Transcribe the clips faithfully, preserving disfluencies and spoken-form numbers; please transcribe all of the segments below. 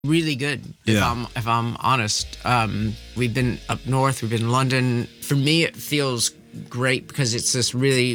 Really good, if Yeah. I'm if I'm honest. Um, we've been up north, we've been in London. For me, it feels great because it's this really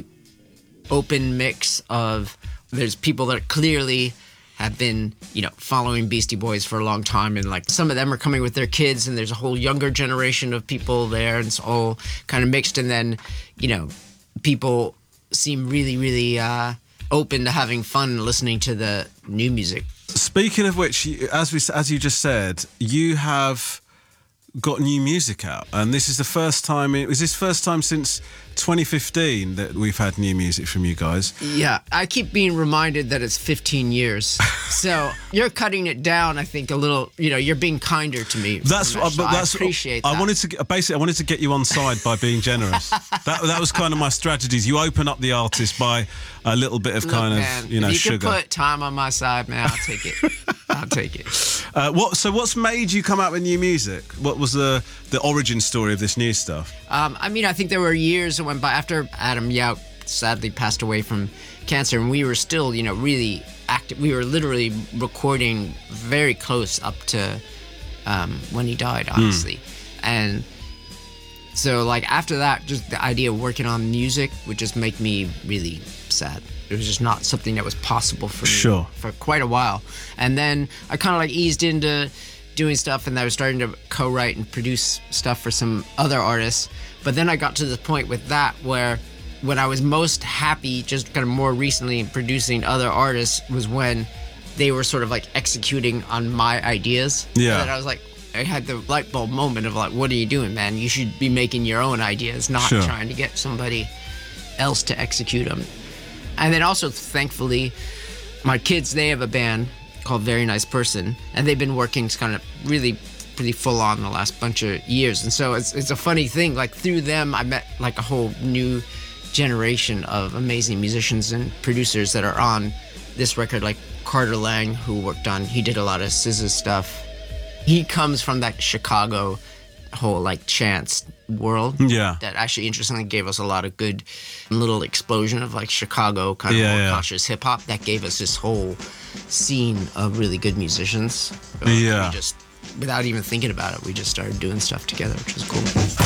open mix of there's people that clearly have been, you know, following Beastie Boys for a long time, and like some of them are coming with their kids, and there's a whole younger generation of people there, and it's all kind of mixed. And then, you know, people seem really, really uh, open to having fun listening to the new music. Speaking of which, you- as we as you just said, you have got new music out, and this is the first time. Is this first time since twenty fifteen that we've had new music from you guys? Yeah, I keep being reminded that it's fifteen years. So you're cutting it down, I think, a little. You know, you're being kinder to me. That's Ramesh, what. so But that's I appreciate that. I wanted to get- basically. I wanted to get you on side by being generous. that that was kind of my strategies. You open up the artist by a little bit of Look, kind man, of you know if you sugar. can put time on my side, man, I'll take it. I'll take it. Uh, what? So what's made you come out with new music? What was the the origin story of this new stuff? Um, I mean, I think there were years that went by after Adam Yauch sadly passed away from cancer, and we were still, you know, really active. We were literally recording very close up to um, when he died, honestly. And so, like, after that, just the idea of working on music would just make me really sad. It was just not something that was possible for me Sure. for quite a while. And then I kind of like eased into doing stuff, and I was starting to co-write and produce stuff for some other artists. But then I got to the point with that where when I was most happy, just kind of more recently in producing other artists, was when they were sort of like executing on my ideas. Yeah. And I was like, I had the light bulb moment of like, what are you doing, man? You should be making your own ideas, not Sure. trying to get somebody else to execute them. And then also, thankfully, my kids, they have a band called Very Nice Person, and they've been working kind of really pretty full on the last bunch of years. And so it's it's a funny thing, like through them I met like a whole new generation of amazing musicians and producers that are on this record, like Carter Lang, who worked on, he did a lot of S Z A stuff. He comes from that Chicago whole like chance world Yeah. that actually interestingly gave us a lot of good little explosion of like Chicago kind of Yeah, more yeah. conscious hip hop that gave us this whole scene of really good musicians. Uh, Yeah. we just, without even thinking about it, we just started doing stuff together, which was cool.